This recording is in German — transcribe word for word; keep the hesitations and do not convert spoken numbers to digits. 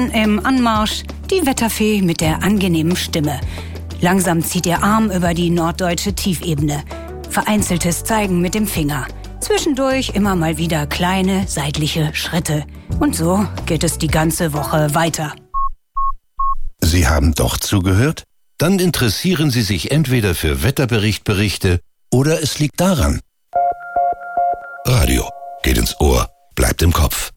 Dann im Anmarsch die Wetterfee mit der angenehmen Stimme. Langsam zieht ihr Arm über die norddeutsche Tiefebene. Vereinzeltes Zeigen mit dem Finger. Zwischendurch immer mal wieder kleine seitliche Schritte. Und so geht es die ganze Woche weiter. Sie haben doch zugehört? Dann interessieren Sie sich entweder für Wetterberichtberichte oder es liegt daran. Radio geht ins Ohr, bleibt im Kopf.